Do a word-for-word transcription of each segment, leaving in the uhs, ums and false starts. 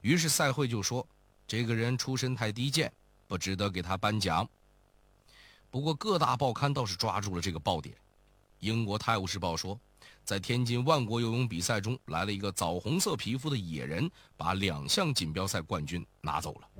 于是赛会就说，这个人出身太低贱，不值得给他颁奖。不过各大报刊倒是抓住了这个爆点。英国《泰晤士报》说，在天津万国游泳比赛中来了一个枣红色皮肤的野人，把两项锦标赛冠军拿走了。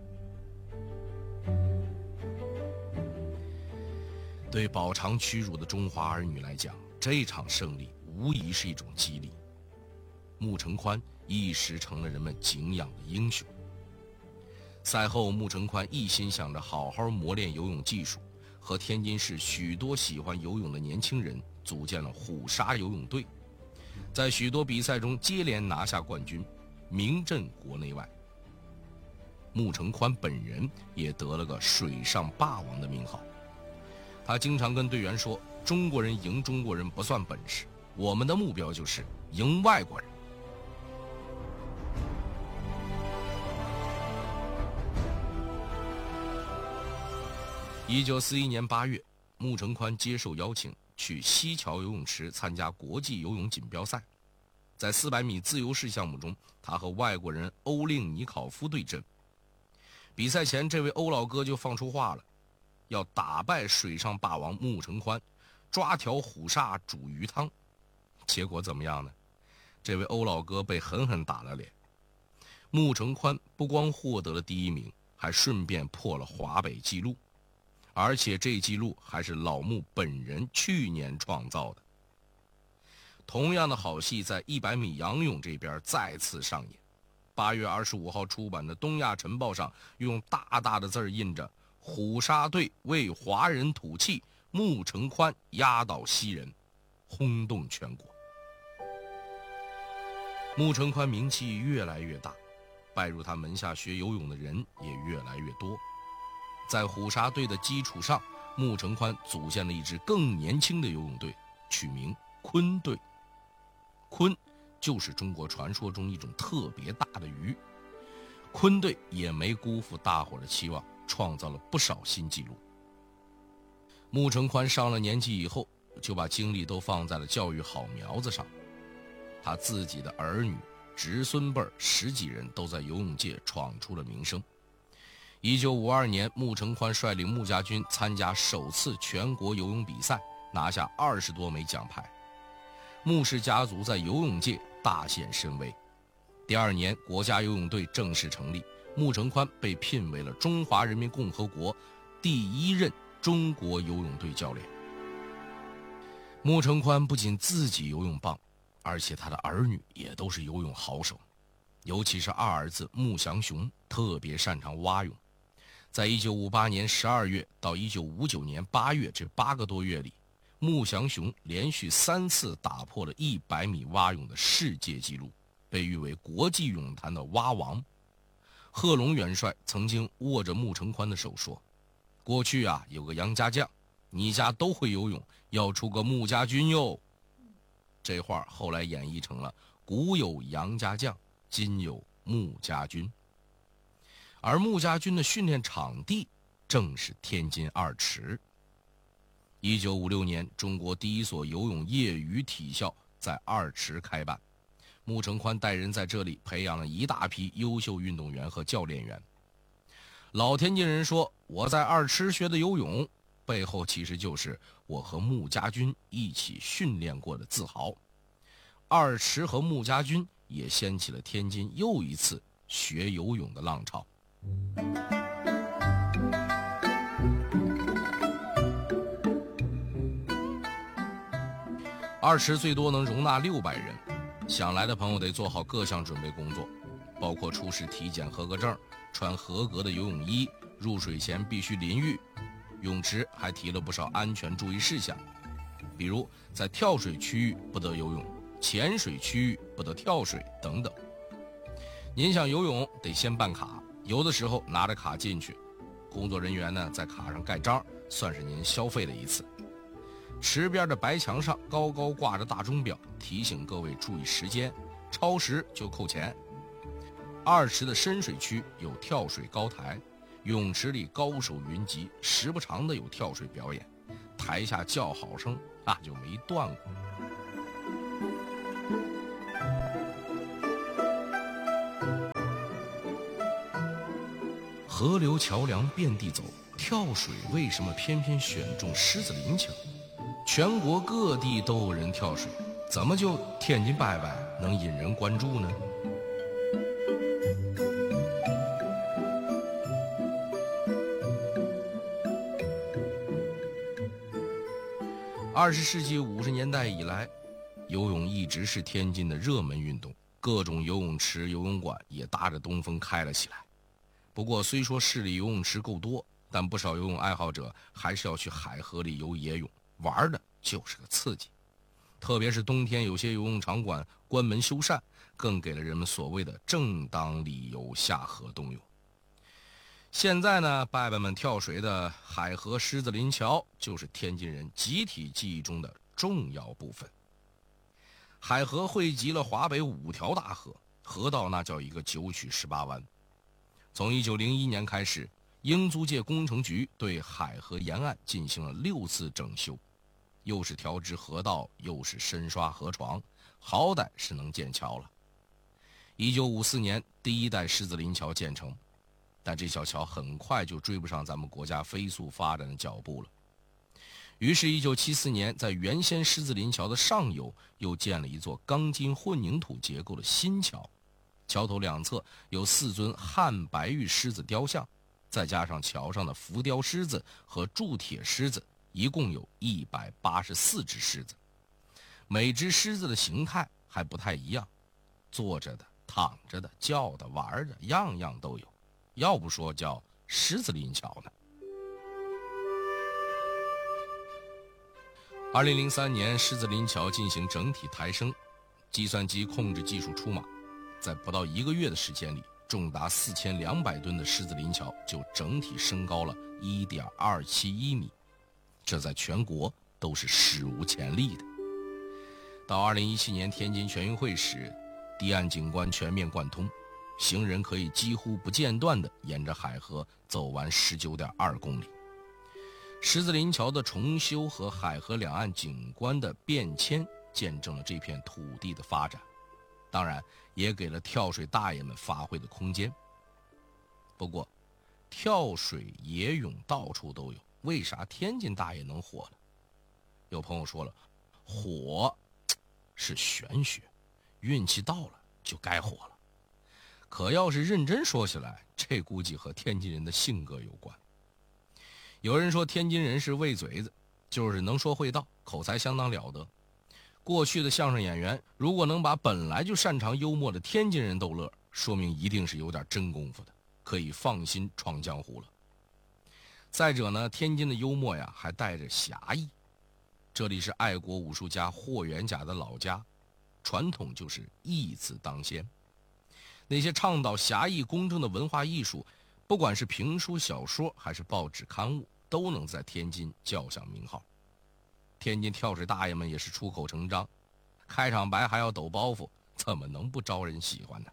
对饱尝屈辱的中华儿女来讲，这场胜利无疑是一种激励。穆成宽一时成了人们敬仰的英雄。赛后，穆成宽一心想着好好磨练游泳技术，和天津市许多喜欢游泳的年轻人组建了虎鲨游泳队，在许多比赛中接连拿下冠军，名震国内外。穆成宽本人也得了个水上霸王的名号。他经常跟队员说，中国人赢中国人不算本事，我们的目标就是赢外国人。一九四一年八月，穆成宽接受邀请去西桥游泳池参加国际游泳锦标赛。在四百米自由式项目中，他和外国人欧令尼考夫对阵。比赛前，这位欧老哥就放出话了，要打败水上霸王穆成宽，抓条虎鲨煮鱼汤。结果怎么样呢？这位欧老哥被狠狠打了脸。穆成宽不光获得了第一名，还顺便破了华北纪录，而且这纪录还是老穆本人去年创造的。同样的好戏在一百米仰泳这边再次上演。八月二十五号出版的《东亚晨报》上用大大的字儿印着“虎鲨队为华人吐气，穆成宽压倒西人”，轰动全国。穆成宽名气越来越大，拜入他门下学游泳的人也越来越多。在虎鲨队的基础上，穆成宽组建了一支更年轻的游泳队，取名鲲队。鲲就是中国传说中一种特别大的鱼。鲲队也没辜负大伙的期望，创造了不少新纪录。穆成宽上了年纪以后，就把精力都放在了教育好苗子上。他自己的儿女、侄孙辈十几人都在游泳界闯出了名声。一九五二年，穆成宽率领穆家军参加首次全国游泳比赛，拿下二十多枚奖牌。穆氏家族在游泳界大显神威。第二年，国家游泳队正式成立，穆成宽被聘为了中华人民共和国第一任中国游泳队教练。穆成宽不仅自己游泳棒，而且他的儿女也都是游泳好手，尤其是二儿子穆祥雄特别擅长蛙泳。在一九五八年十二月到一九五九年八月这八个多月里，穆祥雄连续三次打破了一百米蛙泳的世界纪录，被誉为国际泳坛的蛙王。贺龙元帅曾经握着穆成宽的手说，过去啊有个杨家将，你家都会游泳，要出个穆家军哟。这话后来演绎成了古有杨家将，今有穆家军。而穆家军的训练场地正是天津二池。一九五六年，中国第一所游泳业余体校在二池开办，穆成宽带人在这里培养了一大批优秀运动员和教练员。老天津人说，我在二池学的游泳，背后其实就是我和穆家军一起训练过的自豪。二池和穆家军也掀起了天津又一次学游泳的浪潮。二池最多能容纳六百人，想来的朋友得做好各项准备工作，包括出示体检合格证，穿合格的游泳衣，入水前必须淋浴。泳池还提了不少安全注意事项，比如在跳水区域不得游泳，潜水区域不得跳水等等。您想游泳得先办卡，游的时候拿着卡进去，工作人员呢在卡上盖章，算是您消费了一次。池边的白墙上高高挂着大钟表，提醒各位注意时间，超时就扣钱。二池的深水区有跳水高台，泳池里高手云集，时不常的有跳水表演，台下叫好声那就没断过。 河流桥梁遍地走，跳水为什么偏偏选中狮子林桥？全国各地都有人跳水，怎么就天津拜拜能引人关注呢？二十世纪五十年代以来，游泳一直是天津的热门运动，各种游泳池、游泳馆也搭着东风开了起来。不过，虽说市里游泳池够多，但不少游泳爱好者还是要去海河里游野泳，玩的就是个刺激。特别是冬天，有些游泳场馆关门修缮，更给了人们所谓的正当理由下河冬泳。现在呢，伯伯们跳水的海河狮子林桥就是天津人集体记忆中的重要部分。海河汇集了华北五条大河，河道那叫一个九曲十八弯。从一九零一年开始，英租界工程局对海河沿岸进行了六次整修，又是调直河道，又是深刷河床，好歹是能建桥了。一九五四年，第一代狮子林桥建成。但这小桥很快就追不上咱们国家飞速发展的脚步了。于是，一九七四年，在原先狮子林桥的上游又建了一座钢筋混凝土结构的新桥，桥头两侧有四尊汉白玉狮子雕像，再加上桥上的浮雕狮子和铸铁狮子，一共有一百八十四只狮子。每只狮子的形态还不太一样，坐着的、躺着的、叫的、玩的，样样都有。要不说叫狮子林桥呢。二零零三年，狮子林桥进行整体抬升，计算机控制技术出马，在不到一个月的时间里，重达四千两百吨的狮子林桥就整体升高了一点二七一米，这在全国都是史无前例的。到二零一七年天津全运会时，堤岸景观全面贯通，行人可以几乎不间断地沿着海河走完 十九点二公里。狮子林桥的重修和海河两岸景观的变迁，见证了这片土地的发展，当然也给了跳水大爷们发挥的空间。不过，跳水、野泳到处都有，为啥天津大爷能火呢？有朋友说了，火是玄学，运气到了就该火了。可要是认真说起来，这估计和天津人的性格有关。有人说天津人是喂嘴子，就是能说会道，口才相当了得。过去的相声演员如果能把本来就擅长幽默的天津人逗乐，说明一定是有点真功夫的，可以放心闯江湖了。再者呢，天津的幽默呀还带着侠义。这里是爱国武术家霍元甲的老家，传统就是义字当先。那些倡导侠义公正的文化艺术，不管是评书、小说还是报纸刊物，都能在天津叫响名号。天津跳水大爷们也是出口成章，开场白还要抖包袱，怎么能不招人喜欢呢？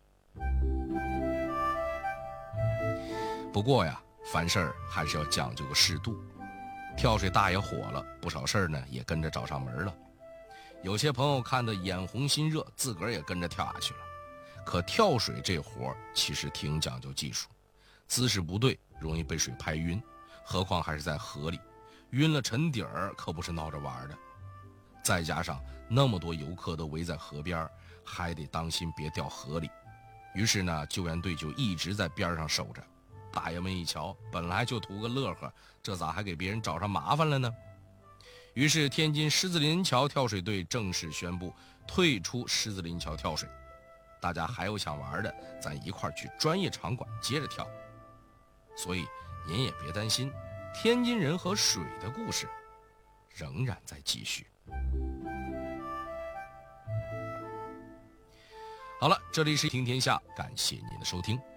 不过呀，凡事还是要讲究个适度。跳水大爷火了，不少事儿呢也跟着找上门了。有些朋友看得眼红心热，自个儿也跟着跳下去了。可跳水这活儿其实挺讲究技术，姿势不对容易被水拍晕，何况还是在河里，晕了沉底儿可不是闹着玩的。再加上那么多游客都围在河边，还得当心别掉河里。于是呢，救援队就一直在边上守着。大爷们一瞧，本来就图个乐呵，这咋还给别人找上麻烦了呢？于是天津狮子林桥跳水队正式宣布退出狮子林桥跳水。大家还有想玩的，咱一块儿去专业场馆接着跳。所以您也别担心，天津人和水的故事仍然在继续。好了，这里是听天下，感谢您的收听。